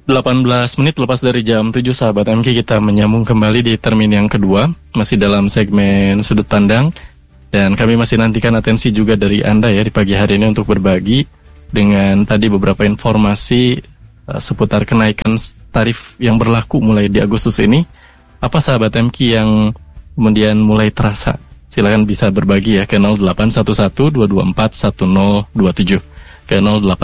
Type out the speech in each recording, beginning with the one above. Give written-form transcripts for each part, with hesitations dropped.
18 menit lepas dari jam 7 sahabat MK, kita menyambung kembali di termin yang kedua, masih dalam segmen sudut pandang, dan kami masih nantikan atensi juga dari Anda ya di pagi hari ini untuk berbagi dengan tadi beberapa informasi seputar kenaikan tarif yang berlaku mulai di Agustus ini. Apa sahabat MK yang kemudian mulai terasa? Silakan bisa berbagi ya ke 0811-224-1027, ke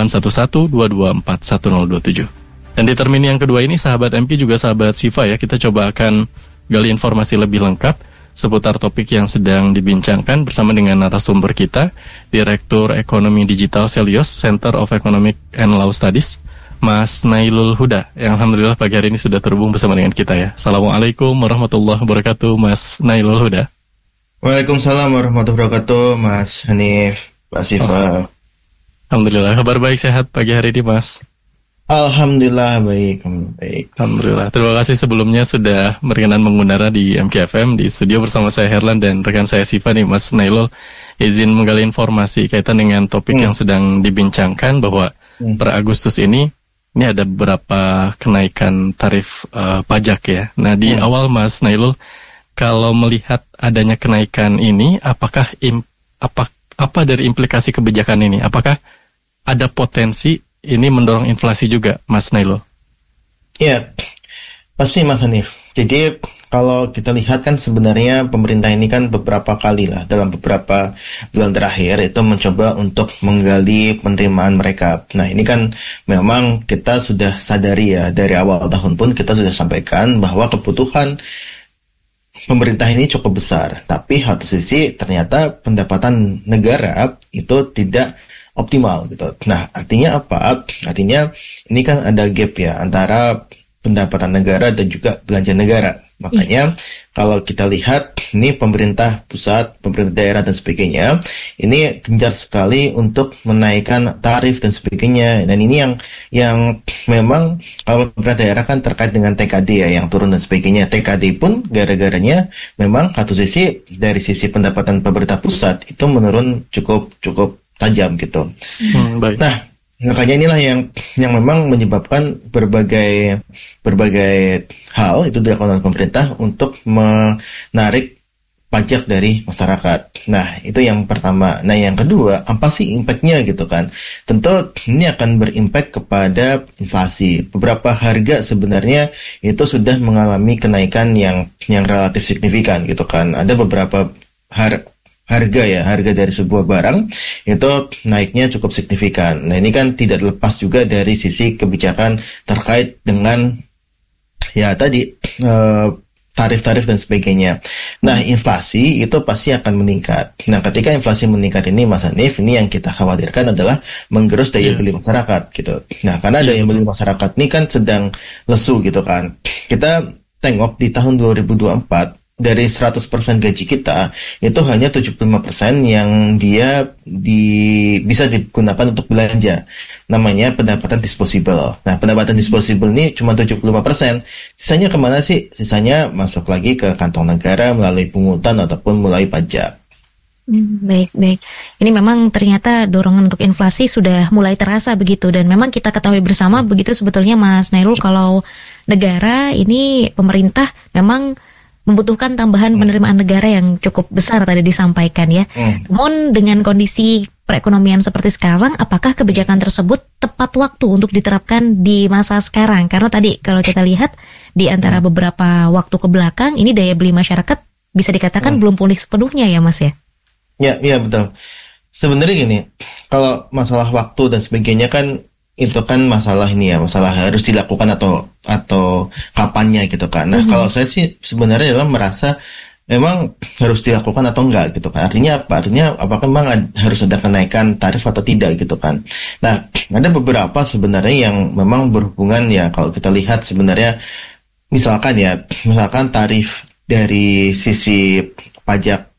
0811-224-1027. Dan di termin yang kedua ini sahabat MP juga sahabat Siva ya, kita coba akan gali informasi lebih lengkap seputar topik yang sedang dibincangkan bersama dengan narasumber kita, Direktur Ekonomi Digital Selios Center of Economic and Law Studies, Mas Nailul Huda, yang alhamdulillah pagi hari ini sudah terhubung bersama dengan kita ya. Assalamualaikum warahmatullahi wabarakatuh, Mas Nailul Huda. Waalaikumsalam warahmatullahi wabarakatuh, Mas Hanif, Pak Siva. Alhamdulillah, kabar baik sehat pagi hari ini, Mas. Alhamdulillah baik. Alhamdulillah. Terima kasih sebelumnya sudah berkenan mengundara di MKFM di studio bersama saya Herlan dan rekan saya Siva nih, Mas Nailul. Izin menggali informasi kaitan dengan topik yang sedang dibincangkan bahwa per Agustus ini ada beberapa kenaikan tarif pajak ya. Nah di awal Mas Nailul, kalau melihat adanya kenaikan ini, apakah apa dari implikasi kebijakan ini? Apakah ada potensi ini mendorong inflasi juga, Mas Nailul? Ya, pasti Mas Hanif. Jadi kalau kita lihat kan sebenarnya pemerintah ini kan beberapa kali lah dalam beberapa bulan terakhir itu mencoba untuk menggali penerimaan mereka. Nah ini kan memang kita sudah sadari ya, dari awal tahun pun kita sudah sampaikan bahwa kebutuhan pemerintah ini cukup besar. Tapi satu sisi ternyata pendapatan negara itu tidak optimal gitu. Nah, artinya apa? Artinya ini kan ada gap ya antara pendapatan negara dan juga belanja negara. Makanya kalau kita lihat ini pemerintah pusat, pemerintah daerah dan sebagainya, ini gencar sekali untuk menaikkan tarif dan sebagainya. Dan ini yang memang kalau pemerintah daerah kan terkait dengan TKD ya yang turun dan sebagainya. TKD pun gara-garanya memang satu sisi dari sisi pendapatan pemerintah pusat itu menurun cukup tajam gitu. Baik. Nah, makanya inilah yang memang menyebabkan berbagai hal itu dilakukan oleh pemerintah untuk menarik pajak dari masyarakat. Nah, itu yang pertama. Nah, yang kedua, apa sih impact-nya gitu kan? Tentu ini akan berimpact kepada inflasi. Beberapa harga sebenarnya itu sudah mengalami kenaikan yang relatif signifikan gitu kan. Ada beberapa harga dari sebuah barang itu naiknya cukup signifikan. Nah ini kan tidak lepas juga dari sisi kebijakan terkait dengan ya tadi tarif-tarif dan sebagainya. Nah inflasi itu pasti akan meningkat. Nah ketika inflasi meningkat ini Mas Hanif, ini yang kita khawatirkan adalah menggerus daya beli masyarakat gitu. Nah karena daya beli masyarakat ini kan sedang lesu gitu kan. Kita tengok di tahun 2024 dari 100% gaji kita, itu hanya 75% yang dia bisa digunakan untuk belanja. Namanya pendapatan disposable. Nah, pendapatan disposable ini cuma 75%. Sisanya kemana sih? Sisanya masuk lagi ke kantong negara melalui pungutan ataupun melalui pajak. Baik. Ini memang ternyata dorongan untuk inflasi sudah mulai terasa begitu. Dan memang kita ketahui bersama begitu sebetulnya Mas Nailul, kalau negara ini pemerintah memang membutuhkan tambahan penerimaan negara yang cukup besar tadi disampaikan ya. Namun dengan kondisi perekonomian seperti sekarang, apakah kebijakan tersebut tepat waktu untuk diterapkan di masa sekarang? Karena tadi kalau kita lihat di antara beberapa waktu ke belakang, ini daya beli masyarakat bisa dikatakan belum pulih sepenuhnya ya Mas ya? Ya betul. Sebenarnya gini, kalau masalah waktu dan sebagainya kan itu kan masalah ini ya, masalah harus dilakukan atau kapannya gitu kan. Nah kalau saya sih sebenarnya adalah merasa memang harus dilakukan atau enggak gitu kan. Artinya apa? Artinya apakah memang harus ada kenaikan tarif atau tidak gitu kan. Nah ada beberapa sebenarnya yang memang berhubungan ya, kalau kita lihat sebenarnya misalkan tarif dari sisi pajak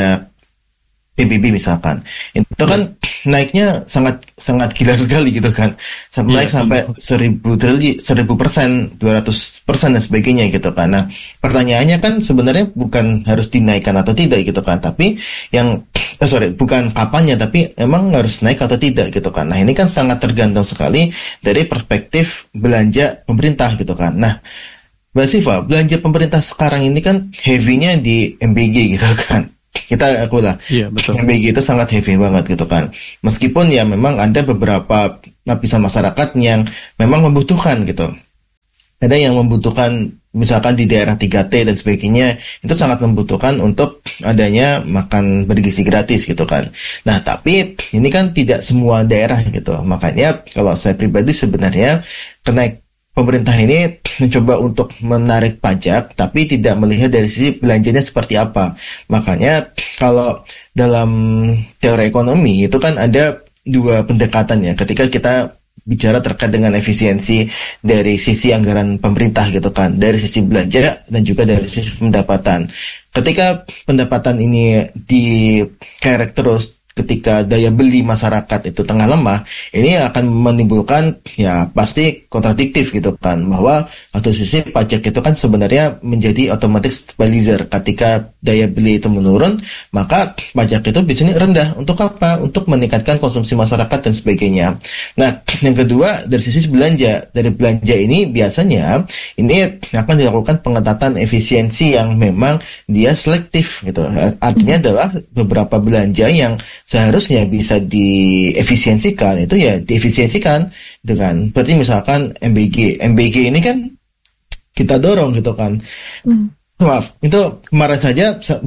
PBB misalkan, itu kan naiknya sangat gila sekali gitu kan, naik sampai 1000%, 200% dan sebagainya gitu kan. Nah pertanyaannya kan sebenarnya bukan harus dinaikkan atau tidak gitu kan, tapi yang bukan kapannya, tapi emang harus naik atau tidak gitu kan. Nah ini kan sangat tergantung sekali dari perspektif belanja pemerintah gitu kan. Nah Mbak Siva, belanja pemerintah sekarang ini kan heavy-nya di MBG gitu kan. Kita aku lah, Iya, betul. MBG itu sangat heavy banget gitu kan. Meskipun ya memang ada beberapa lapisan masyarakat yang memang membutuhkan gitu. Ada yang membutuhkan misalkan di daerah 3T dan sebagainya, itu sangat membutuhkan untuk adanya makan bergizi gratis gitu kan. Nah tapi ini kan tidak semua daerah gitu. Makanya kalau saya pribadi sebenarnya pemerintah ini mencoba untuk menarik pajak tapi tidak melihat dari sisi belanjanya seperti apa. Makanya kalau dalam teori ekonomi itu kan ada dua pendekatan ya. Ketika kita bicara terkait dengan efisiensi dari sisi anggaran pemerintah gitu kan, dari sisi belanja dan juga dari sisi pendapatan. Ketika pendapatan ini dikerek terus ketika daya beli masyarakat itu tengah lemah, ini akan menimbulkan ya pasti kontradiktif gitu kan, bahwa satu sisi pajak itu kan sebenarnya menjadi automatic stabilizer. Ketika daya beli itu menurun, maka pajak itu biasanya rendah. Untuk apa? Untuk meningkatkan konsumsi masyarakat dan sebagainya. Nah, yang kedua dari sisi belanja. Dari belanja ini biasanya ini akan dilakukan pengetatan efisiensi yang memang dia selektif gitu. Artinya adalah beberapa belanja yang seharusnya bisa diefisiensikan itu ya diefisiensikan gitu kan. Berarti misalkan MBG ini kan kita dorong gitu kan. Maaf, itu kemarin saja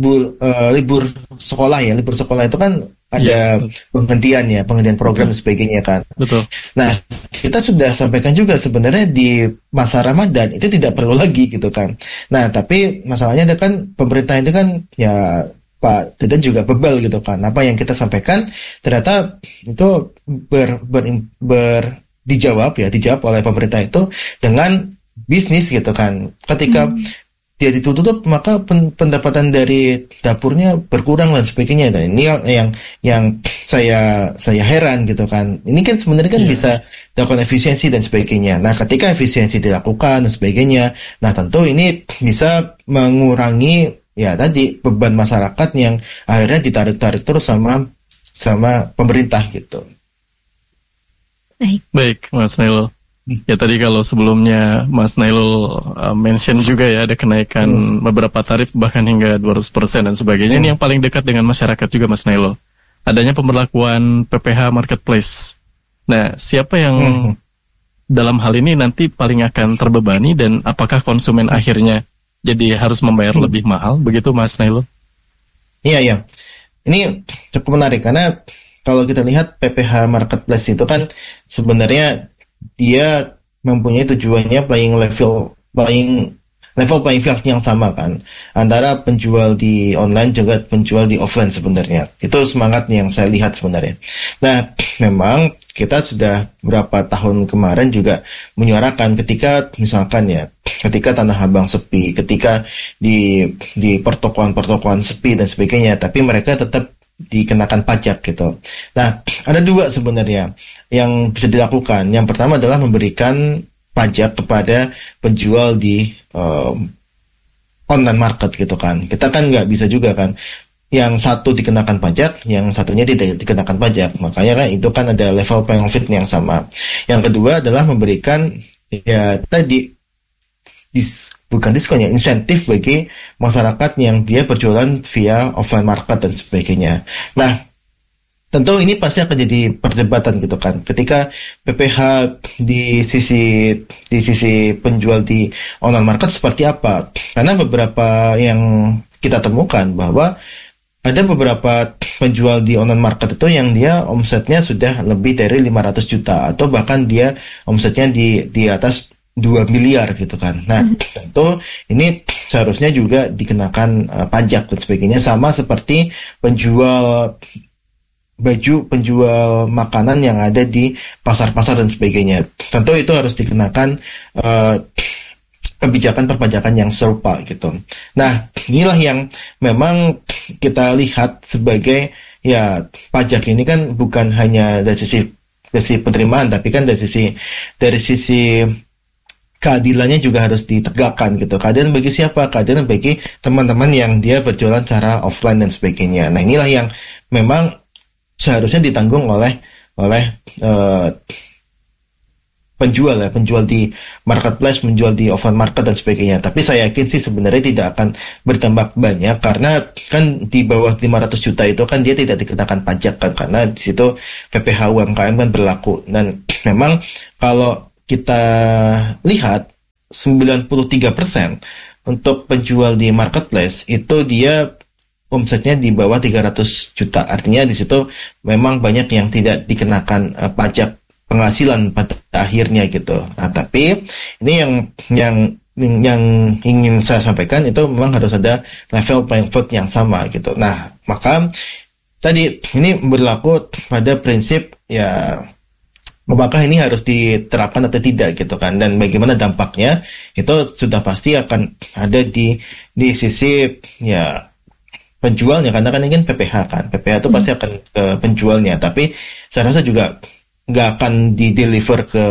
libur sekolah itu kan ada penghentian program dan sebagainya kan. Betul. Nah, kita sudah sampaikan juga sebenarnya di masa Ramadan itu tidak perlu lagi gitu kan. Nah, tapi masalahnya ada kan pemerintah itu kan ya Pak Deden juga bebal gitu kan. Apa yang kita sampaikan ternyata itu dijawab oleh pemerintah itu dengan bisnis gitu kan. Ketika dia ditutup maka pendapatan dari dapurnya berkurang dan sebagainya. Dan ini yang saya heran gitu kan. Ini kan sebenarnya kan bisa dilakukan efisiensi dan sebagainya. Nah, ketika efisiensi dilakukan dan sebagainya, nah tentu ini bisa mengurangi ya tadi beban masyarakat yang akhirnya ditarik-tarik terus sama pemerintah gitu. Baik, Mas Nailul. Ya tadi kalau sebelumnya Mas Nailul mention juga ya ada kenaikan beberapa tarif bahkan hingga 200% dan sebagainya. Ini yang paling dekat dengan masyarakat juga Mas Nailul. Adanya pemberlakuan PPH Marketplace. Nah, siapa yang dalam hal ini nanti paling akan terbebani dan apakah konsumen akhirnya jadi harus membayar lebih mahal, begitu Mas Nailul? Iya. Ini cukup menarik karena kalau kita lihat PPH Marketplace itu kan sebenarnya dia mempunyai tujuannya level playing field yang sama kan antara penjual di online juga penjual di offline sebenarnya. Itu semangat yang saya lihat sebenarnya. Nah, memang kita sudah beberapa tahun kemarin juga menyuarakan ketika misalkan ya ketika Tanah Abang sepi, ketika di pertokoan sepi dan sebagainya, tapi mereka tetap dikenakan pajak gitu. Nah, ada dua sebenarnya yang bisa dilakukan. Yang pertama adalah memberikan pajak kepada penjual di online market gitu kan. Kita kan nggak bisa juga kan yang satu dikenakan pajak, yang satunya tidak dikenakan pajak. Makanya kan itu kan ada level playing field yang sama. Yang kedua adalah memberikan ya tadi bukan diskon ya, insentif bagi masyarakat yang dia berjualan via offline market dan sebagainya. Nah, tentu ini pasti akan jadi perdebatan gitu kan. Ketika PPH di sisi penjual di online market seperti apa? Karena beberapa yang kita temukan bahwa ada beberapa penjual di online market itu yang dia omsetnya sudah lebih dari 500 juta atau bahkan dia omsetnya di atas 2 miliar gitu kan. Nah, tentu ini seharusnya juga dikenakan pajak dan sebagainya, sama seperti penjual baju, penjual makanan yang ada di pasar-pasar dan sebagainya. Tentu itu harus dikenakan kebijakan perpajakan yang serupa gitu. Nah, inilah yang memang kita lihat sebagai ya pajak ini kan bukan hanya dari sisi penerimaan, tapi kan dari sisi keadilannya juga harus ditegakkan gitu. Keadilan bagi siapa? Keadilan bagi teman-teman yang dia berjualan secara offline dan sebagainya. Nah, inilah yang memang seharusnya ditanggung oleh penjual di marketplace, menjual di open market dan sebagainya. Tapi saya yakin sih sebenarnya tidak akan bertambah banyak, karena kan di bawah 500 juta itu kan dia tidak dikenakan pajak kan, karena di situ PPh UMKM kan berlaku. Dan memang kalau kita lihat 93% untuk penjual di marketplace itu dia omsetnya di bawah 300 juta. Artinya di situ memang banyak yang tidak dikenakan pajak penghasilan pada akhirnya gitu. Nah, tapi ini yang ingin saya sampaikan itu memang harus ada level playing field yang sama gitu. Nah, maka tadi ini berlaku pada prinsip ya, apakah ini harus diterapkan atau tidak gitu kan, dan bagaimana dampaknya itu sudah pasti akan ada di sisi ya penjualnya, karena kan ini kan PPh itu pasti akan ke penjualnya, tapi saya rasa juga nggak akan di-deliver ke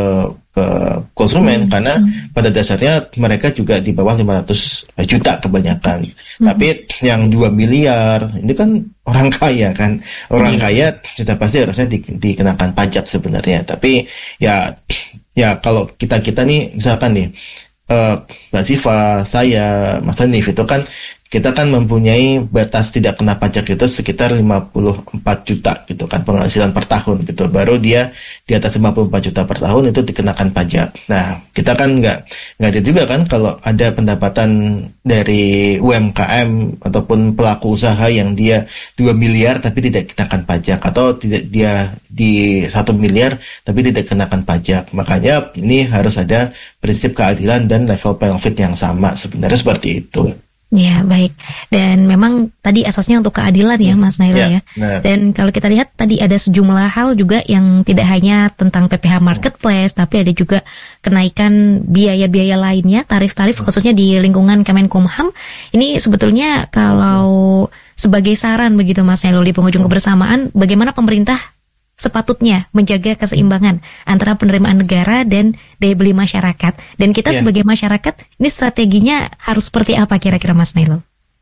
konsumen karena pada dasarnya mereka juga di bawah 500 juta kebanyakan. Tapi yang 2 miliar ini kan orang kaya kan, orang kaya sudah pasti harusnya dikenakan pajak sebenarnya. Tapi ya kalau kita nih misalkan nih Mbak Siva, saya, Mas Hanif itu kan kita kan mempunyai batas tidak kena pajak itu sekitar 54 juta gitu kan penghasilan per tahun gitu. Baru dia di atas 54 juta per tahun itu dikenakan pajak. Nah, kita kan nggak ada juga kan kalau ada pendapatan dari UMKM ataupun pelaku usaha yang dia 2 miliar tapi tidak dikenakan pajak, atau tidak dia di 1 miliar tapi tidak dikenakan pajak. Makanya ini harus ada prinsip keadilan dan level playing field yang sama, sebenarnya seperti itu. Ya, baik. Dan memang tadi asasnya untuk keadilan ya, Mas Nailul ya. Dan kalau kita lihat tadi ada sejumlah hal juga yang tidak hanya tentang PPh Marketplace, tapi ada juga kenaikan biaya-biaya lainnya, tarif-tarif khususnya di lingkungan Kemenkumham. Ini sebetulnya kalau sebagai saran begitu Mas Nailul di penghujung kebersamaan, bagaimana pemerintah sepatutnya menjaga keseimbangan antara penerimaan negara dan daya beli masyarakat. Dan kita sebagai masyarakat, ini strateginya harus seperti apa kira-kira Mas Nailul?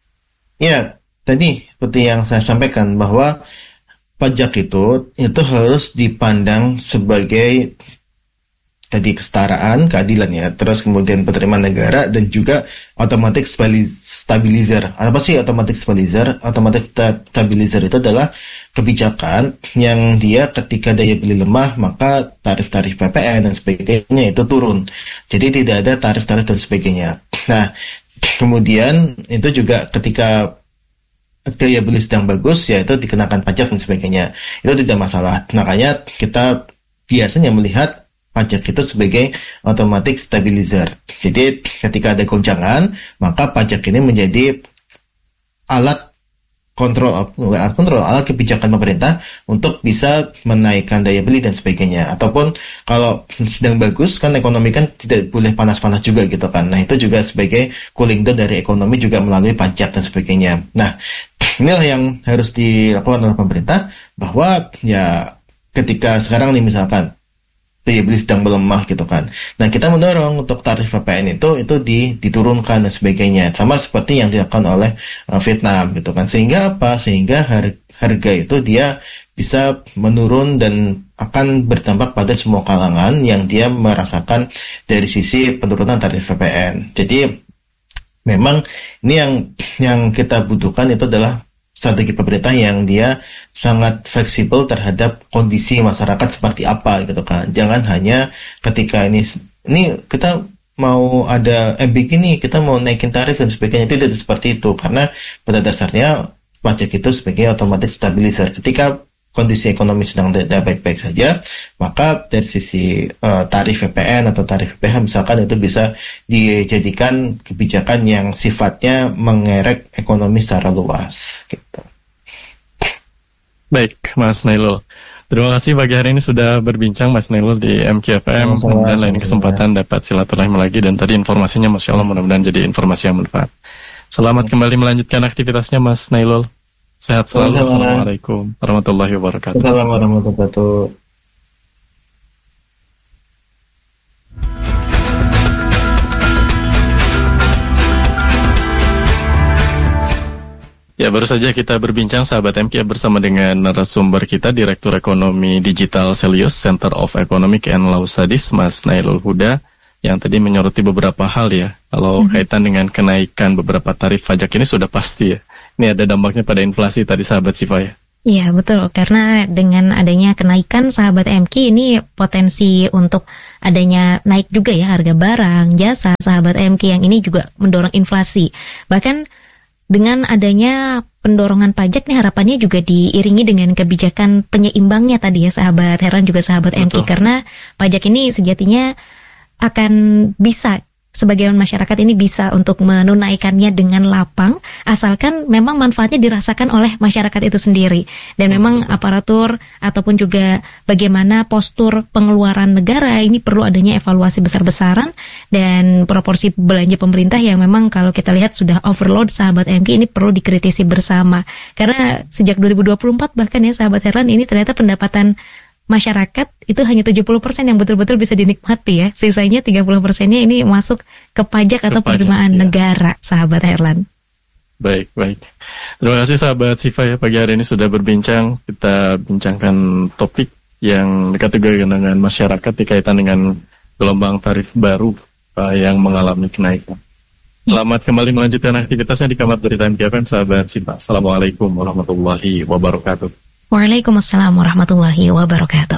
Ya, tadi seperti yang saya sampaikan bahwa pajak itu harus dipandang sebagai tadi kesetaraan, keadilan ya, terus kemudian penerimaan negara dan juga automatic stabilizer. Apa sih automatic stabilizer? Automatic stabilizer itu adalah kebijakan yang dia ketika daya beli lemah maka tarif-tarif PPN dan sebagainya itu turun. Jadi tidak ada tarif-tarif dan sebagainya. Nah, kemudian itu juga ketika daya beli sedang bagus ya itu dikenakan pajak dan sebagainya. Itu tidak masalah. Makanya kita biasanya melihat pajak itu sebagai automatic stabilizer. Jadi ketika ada goncangan, maka pajak ini menjadi alat alat kebijakan pemerintah untuk bisa menaikkan daya beli dan sebagainya. Ataupun kalau sedang bagus kan ekonomi kan tidak boleh panas-panas juga gitu kan. Nah, itu juga sebagai cooling down dari ekonomi juga melalui pajak dan sebagainya. Nah, inilah yang harus dilakukan oleh pemerintah, bahwa ya ketika sekarang nih misalkan daya beli sedang melemah gitu kan. Nah, kita mendorong untuk tarif PPN itu diturunkan dan sebagainya. Sama seperti yang dilakukan oleh Vietnam gitu kan. Sehingga apa? Sehingga harga itu dia bisa menurun dan akan berdampak pada semua kalangan yang dia merasakan dari sisi penurunan tarif PPN. Jadi memang ini yang kita butuhkan itu adalah strategi pemerintah yang dia sangat fleksibel terhadap kondisi masyarakat seperti apa gitu kan. Jangan hanya ketika ini kita mau ada MBK nih, kita mau naikin tarif dan sebagainya, tidak seperti itu. Karena pada dasarnya pajak itu sebagai otomatis stabilizer. Ketika kondisi ekonomi sedang tidak baik-baik saja, maka dari sisi tarif PPN atau tarif PPh misalkan itu bisa dijadikan kebijakan yang sifatnya mengerek ekonomi secara luas gitu. Baik, Mas Nailul. Terima kasih pagi hari ini sudah berbincang Mas Nailul di MKFM. Mudah-mudahan lain kesempatan dapat silaturahmi lagi, dan tadi informasinya Masya Allah mudah-mudahan jadi informasi yang bermanfaat. Selamat kembali melanjutkan aktivitasnya Mas Nailul. Sehat selalu. Assalamualaikum warahmatullahi wabarakatuh. Assalamualaikum warahmatullahi wabarakatuh. Ya, baru saja kita berbincang sahabat MK bersama dengan narasumber kita, Direktur Ekonomi Digital Selius Center of Economic and Law Studies, Mas Nailul Huda, yang tadi menyoroti beberapa hal ya. Kalau kaitan dengan kenaikan beberapa tarif pajak ini sudah pasti ya. Ini ada dampaknya pada inflasi tadi sahabat Siva ya. Iya betul, karena dengan adanya kenaikan sahabat MK ini potensi untuk adanya naik juga ya harga barang, jasa sahabat MK yang ini juga mendorong inflasi. Bahkan dengan adanya pendorongan pajak nih harapannya juga diiringi dengan kebijakan penyeimbangnya tadi ya sahabat Herlan juga sahabat MK, karena pajak ini sejatinya akan bisa sebagian masyarakat ini bisa untuk menunaikannya dengan lapang asalkan memang manfaatnya dirasakan oleh masyarakat itu sendiri dan memang aparatur ataupun juga bagaimana postur pengeluaran negara ini perlu adanya evaluasi besar-besaran dan proporsi belanja pemerintah yang memang kalau kita lihat sudah overload sahabat MK ini perlu dikritisi bersama karena sejak 2024 bahkan ya sahabat Herlan ini ternyata pendapatan masyarakat itu hanya 70% yang betul-betul bisa dinikmati ya. Sisanya 30%-nya ini masuk ke pajak atau penerimaan negara, sahabat Herlan. Baik. Terima kasih sahabat Siva ya, pagi hari ini sudah berbincang. Kita bincangkan topik yang dekat juga dengan masyarakat dikaitan dengan gelombang tarif baru yang mengalami kenaikan. Selamat kembali melanjutkan aktivitasnya di Kamar Berita MKFM, sahabat Siva. Assalamualaikum warahmatullahi wabarakatuh. Waalaikumsalam warahmatullahi wabarakatuh.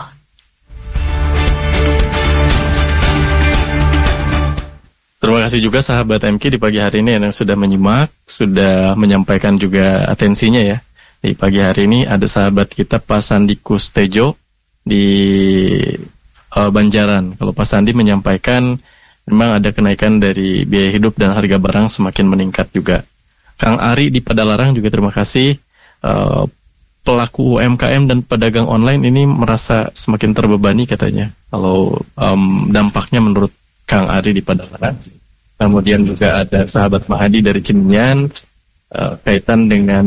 Terima kasih juga sahabat MK di pagi hari ini yang sudah menyimak, sudah menyampaikan juga atensinya ya. Di pagi hari ini ada sahabat kita Pak Sandi Kustejo di Banjaran. Kalau Pak Sandi menyampaikan memang ada kenaikan dari biaya hidup dan harga barang semakin meningkat juga. Kang Ari di Padalarang juga terima kasih. Pelaku UMKM dan pedagang online ini merasa semakin terbebani katanya. Kalau dampaknya menurut Kang Ari di Padalarang. Kemudian juga ada sahabat Mahadi dari Cimenyan kaitan dengan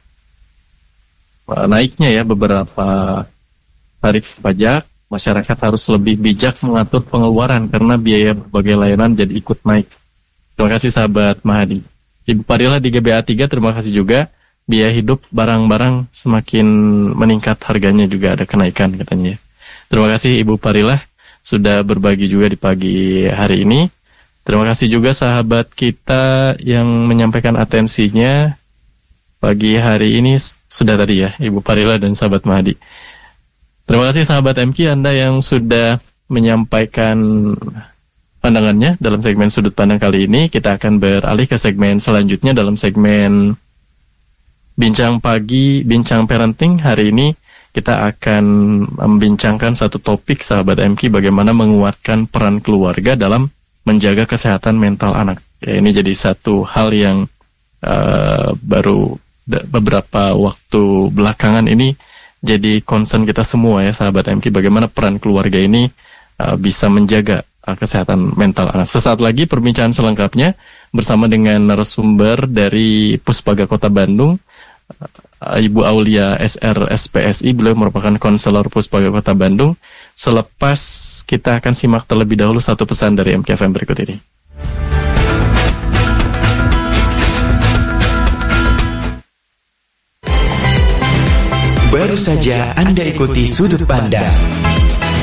naiknya ya beberapa tarif pajak. Masyarakat harus lebih bijak mengatur pengeluaran karena biaya berbagai layanan jadi ikut naik. Terima kasih sahabat Mahadi. Ibu Parila di GBA 3 terima kasih juga. Biaya hidup barang-barang semakin meningkat, harganya juga ada kenaikan katanya. Terima kasih Ibu Parilah sudah berbagi juga di pagi hari ini. Terima kasih juga sahabat kita yang menyampaikan atensinya pagi hari ini sudah tadi ya, Ibu Parilah dan sahabat Mahdi. Terima kasih sahabat MK Anda yang sudah menyampaikan pandangannya dalam segmen Sudut Pandang kali ini. Kita akan beralih ke segmen selanjutnya dalam segmen Bincang Pagi, Bincang Parenting. Hari ini kita akan membincangkan satu topik sahabat MK, bagaimana menguatkan peran keluarga dalam menjaga kesehatan mental anak. Ya, ini jadi satu hal yang baru beberapa waktu belakangan ini jadi concern kita semua ya sahabat MK, bagaimana peran keluarga ini bisa menjaga kesehatan mental anak. Sesaat lagi perbincangan selengkapnya bersama dengan narasumber dari Puspaga Kota Bandung, Ibu Aulia SR SPSI. Beliau merupakan konselor Puspaga Kota Bandung. Selepas kita akan simak terlebih dahulu satu pesan dari MKFM berikut ini. Baru saja Anda ikuti Sudut Pandang